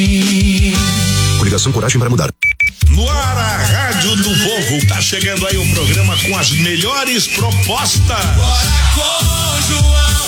Coligação Coragem para Mudar. No ar, a Rádio do Povo. Tá chegando aí um programa com as melhores propostas. Bora com João.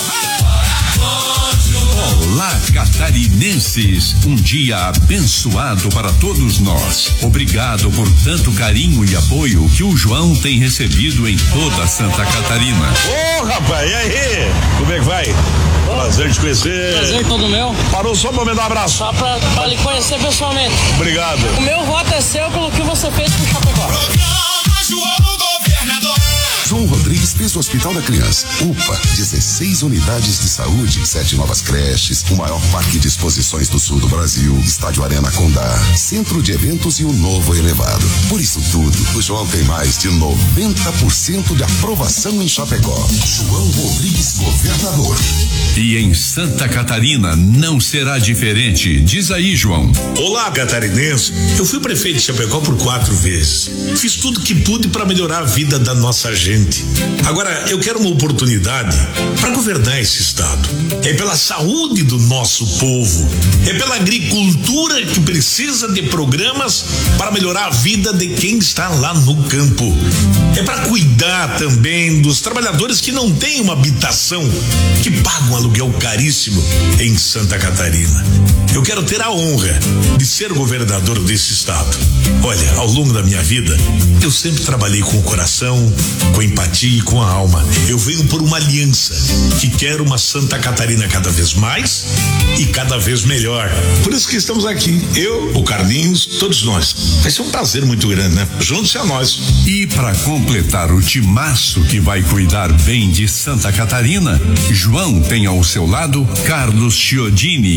Olá, catarinenses. Um dia abençoado para todos nós. Obrigado por tanto carinho e apoio que o João tem recebido em toda Santa Catarina. Ô, rapaz, e aí? Como é que vai? Prazer te conhecer. Prazer todo meu. Parou só pra me dar um abraço. Só pra lhe conhecer pessoalmente. Obrigado. O meu voto é seu pelo que você fez pro Chapecó. Programa João Governador. João Rodrigues fez o Hospital da Criança. UPA, 16 unidades de saúde, 7 novas creches, o maior parque de exposições do sul do Brasil, Estádio Arena Condá, centro de eventos e um novo elevado. Por isso tudo, o João tem mais de 90% de aprovação em Chapecó. João Rodrigues, governador. E em Santa Catarina não será diferente. Diz aí, João. Olá, catarinense. Eu fui prefeito de Chapecó por 4 vezes. Fiz tudo que pude para melhorar a vida da nossa gente. Agora, eu quero uma oportunidade para governar esse estado. É pela saúde do nosso povo. É pela agricultura que precisa de programas para melhorar a vida de quem está lá no campo. É para cuidar também dos trabalhadores que não têm uma habitação, que pagam aluguel caríssimo em Santa Catarina. Eu quero ter a honra de ser governador desse estado. Olha, ao longo da minha vida, eu sempre trabalhei com o coração, com empatia e com a alma. Eu venho por uma aliança que quer uma Santa Catarina cada vez mais e cada vez melhor. Por isso que estamos aqui, eu, o Carlinhos, todos nós. Vai ser um prazer muito grande, né? Junte-se a nós. E para completar o timaço que vai cuidar bem de Santa Catarina, João tem ao seu lado Carlos Chiodini,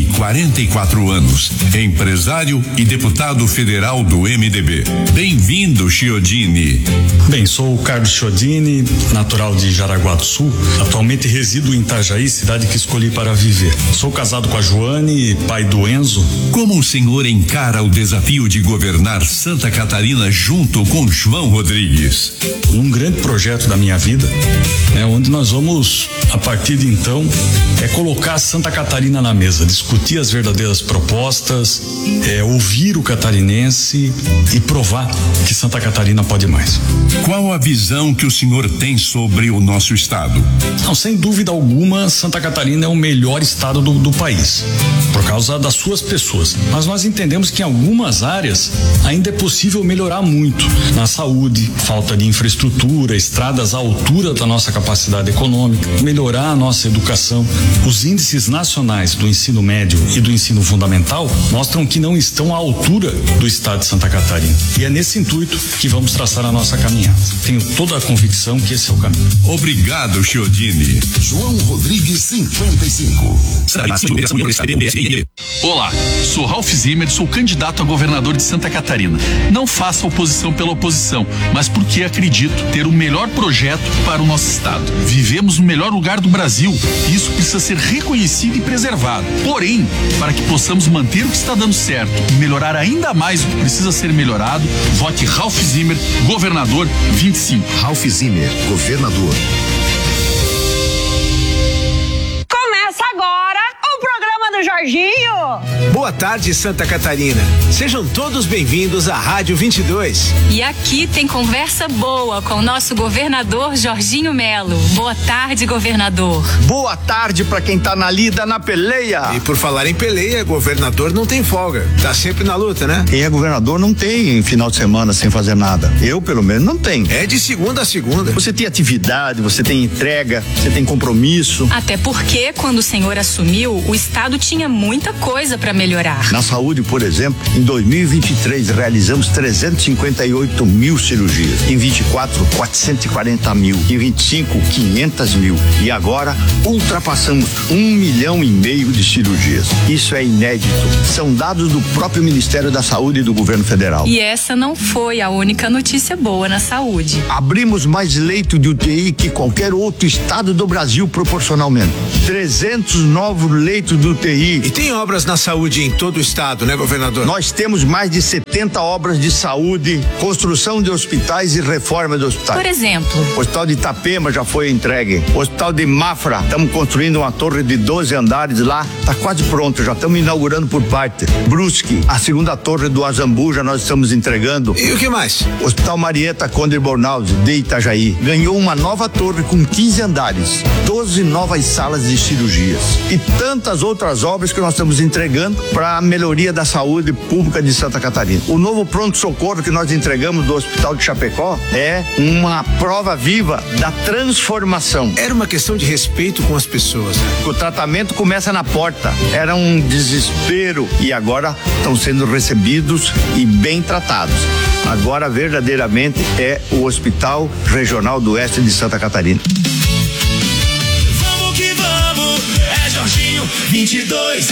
44 anos, empresário e deputado federal do MDB. Bem-vindo, Chiodini. Bem, sou o Carlos Chiodini, natural de Jaraguá do Sul. Atualmente resido em Itajaí, cidade que escolhi para viver. Sou casado com a Joane, pai do Enzo. Como o senhor encara o desafio de governar Santa Catarina junto com João Rodrigues? Um grande projeto da minha vida, onde nós vamos, a partir de então, colocar Santa Catarina na mesa, discutir as verdadeiras propostas, ouvir o catarinense e provar que Santa Catarina pode mais. Qual a visão que o senhor tem sobre o nosso estado? Não, sem dúvida alguma, Santa Catarina é o melhor estado do país, por causa das suas pessoas. Mas nós entendemos que em algumas áreas ainda é possível melhorar muito. Na saúde, falta de infraestrutura, estradas à altura da nossa capacidade econômica, melhorar a nossa educação. Os índices nacionais do ensino médio e do ensino fundamental mostram que não estão à altura do estado de Santa Catarina. E é nesse intuito que vamos traçar a nossa caminhada. Tenho toda a convicção que esse é o caminho. Obrigado, Chiodini. João Rodrigues, 55. Olá, sou Ralph Zimmer, sou candidato a governador de Santa Catarina. Não faço oposição pela oposição, mas porque acredito ter o melhor projeto para o nosso estado. Vivemos no melhor lugar do Brasil e isso precisa ser reconhecido e preservado. Porém, para que possamos manter o que está dando certo e melhorar ainda mais o que precisa ser melhorado, vote Ralph Zimmer, governador 25. Ralph Zimmer, governador. Começa agora o programa do Jorginho. Boa tarde, Santa Catarina. Sejam todos bem-vindos à Rádio 22. E aqui tem conversa boa com o nosso governador Jorginho Melo. Boa tarde, governador. Boa tarde pra quem tá na lida, na peleia. E por falar em peleia, governador não tem folga. Tá sempre na luta, né? Quem é governador não tem final de semana sem fazer nada. Eu, pelo menos, não tenho. É de segunda a segunda. Você tem atividade, você tem entrega, você tem compromisso. Até porque, quando o senhor assumiu, o estado tinha muita coisa pra melhorar. Na saúde, por exemplo, em 2023 realizamos 358 mil cirurgias. Em 24, 440 mil. Em 25, 500 mil. E agora ultrapassamos 1,5 milhão de cirurgias. Isso é inédito. São dados do próprio Ministério da Saúde e do governo federal. E essa não foi a única notícia boa na saúde. Abrimos mais leito de UTI que qualquer outro estado do Brasil proporcionalmente. 300 novos leitos de UTI. E tem obras na saúde em todo o estado, né, governador? Nós temos mais de 70 obras de saúde, construção de hospitais e reforma de hospitais. Por exemplo, O Hospital de Itapema já foi entregue. O Hospital de Mafra, estamos construindo uma torre de 12 andares lá, está quase pronto, já estamos inaugurando por parte. Brusque, a segunda torre do Azambuja nós estamos entregando. E o que mais? Hospital Marieta Conde Bornaldi, de Itajaí, ganhou uma nova torre com 15 andares, 12 novas salas de cirurgias e tantas outras obras que nós estamos entregando para a melhoria da saúde pública de Santa Catarina. O novo pronto-socorro que nós entregamos do Hospital de Chapecó é uma prova viva da transformação. Era uma questão de respeito com as pessoas, né? O tratamento começa na porta. Era um desespero e agora estão sendo recebidos e bem tratados. Agora verdadeiramente é o Hospital Regional do Oeste de Santa Catarina. Vamos que vamos, é Jorginho 22.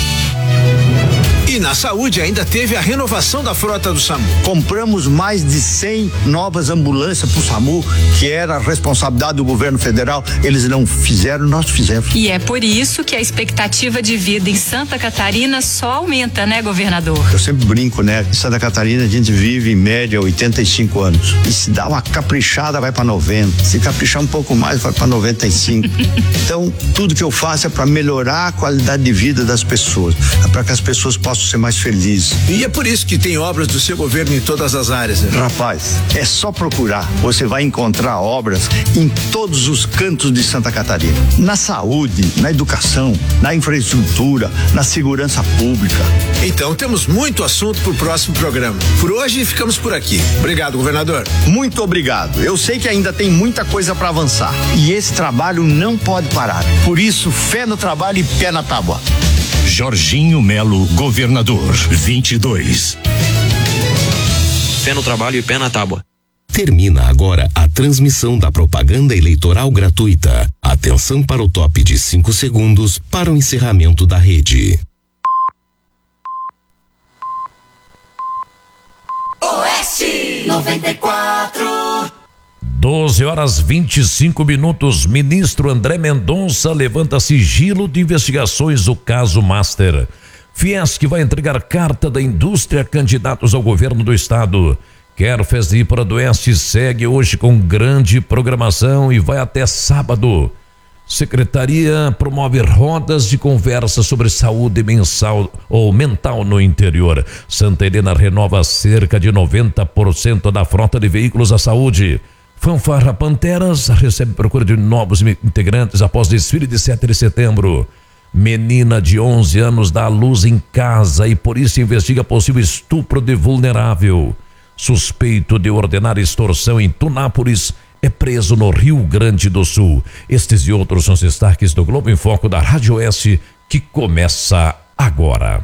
E na saúde ainda teve a renovação da frota do SAMU. Compramos mais de 100 novas ambulâncias para o SAMU, que era a responsabilidade do governo federal. Eles não fizeram, nós fizemos. e é por isso que a expectativa de vida em Santa Catarina só aumenta, né, governador? Eu sempre brinco, né? Em Santa Catarina a gente vive em média 85 anos. E se dá uma caprichada, vai para 90. Se caprichar um pouco mais, vai para 95. Então, tudo que eu faço é para melhorar a qualidade de vida das pessoas, é para que as pessoas possam ser mais felizes. E é por isso que tem obras do seu governo em todas as áreas, né? Rapaz, é só procurar. Você vai encontrar obras em todos os cantos de Santa Catarina. Na saúde, na educação, na infraestrutura, na segurança pública. Então temos muito assunto pro próximo programa. Por hoje ficamos por aqui. Obrigado, governador. Muito obrigado. Eu sei que ainda tem muita coisa para avançar. E esse trabalho não pode parar. Por isso, fé no trabalho e pé na tábua. Jorginho Melo, governador 22. Fé no trabalho e pé na tábua. Termina agora a transmissão da propaganda eleitoral gratuita. Atenção para o top de 5 segundos para o encerramento da rede. Oeste 94. 12h25. Ministro André Mendonça levanta sigilo de investigações do caso Master. Fiesc vai entregar carta da indústria a candidatos ao governo do estado. Querfest de Iporanduense segue hoje com grande programação e vai até sábado. Secretaria promove rodas de conversa sobre saúde mental no interior. Santa Helena renova cerca de 90% da frota de veículos à saúde. Fanfarra Panteras recebe procura de novos integrantes após desfile de 7 de setembro. Menina de 11 anos dá à luz em casa e por isso investiga possível estupro de vulnerável. Suspeito de ordenar extorsão em Tunápolis é preso no Rio Grande do Sul. Estes e outros são os destaques do Globo em Foco da Rádio Oeste, que começa agora.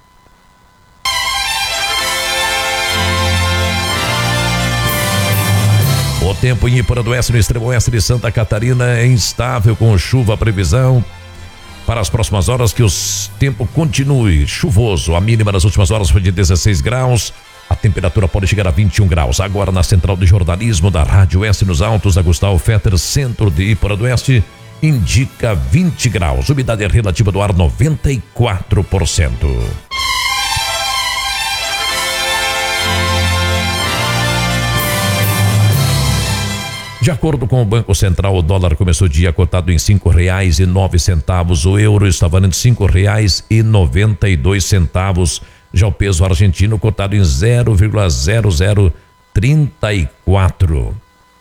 O tempo em Iporanduense, no extremo oeste de Santa Catarina, é instável com chuva. Previsão para as próximas horas que o tempo continue chuvoso. A mínima nas últimas horas foi de 16 graus. A temperatura pode chegar a 21 graus. Agora na central de jornalismo da Rádio Oeste, nos altos da Gustavo Fetter, centro de Iporanduense, indica 20 graus. Umidade relativa do ar 94%. De acordo com o Banco Central, o dólar começou o dia cotado em R$5,09. O euro está valendo R$5,92. Já o peso argentino cotado em 0,0034.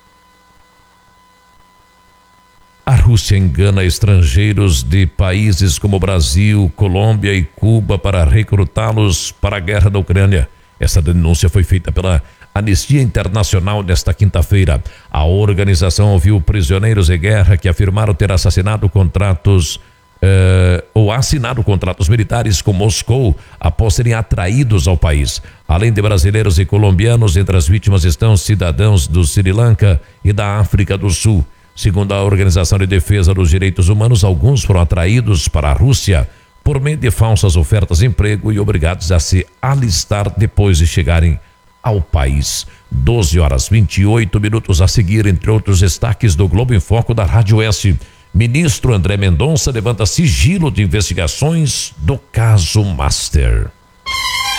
A Rússia engana estrangeiros de países como Brasil, Colômbia e Cuba para recrutá-los para a guerra da Ucrânia. Essa denúncia foi feita pela Anistia Internacional nesta quinta-feira. A organização ouviu prisioneiros de guerra que afirmaram ter assassinado contratos ou assinado contratos militares com Moscou após serem atraídos ao país. Além de brasileiros e colombianos, entre as vítimas estão cidadãos do Sri Lanka e da África do Sul. Segundo a Organização de Defesa dos Direitos Humanos, alguns foram atraídos para a Rússia por meio de falsas ofertas de emprego e obrigados a se alistar depois de chegarem ao país. 12h28 a seguir, entre outros destaques do Globo em Foco da Rádio Oeste. Ministro André Mendonça levanta sigilo de investigações do caso Master.